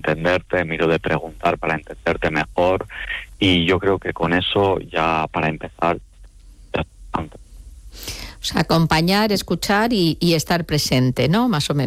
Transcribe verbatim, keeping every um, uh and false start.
entenderte, miro de preguntar para entenderte mejor, y yo creo que con eso ya para empezar ya es bastante. O sea, acompañar, escuchar y, y estar presente, ¿no? Más o menos.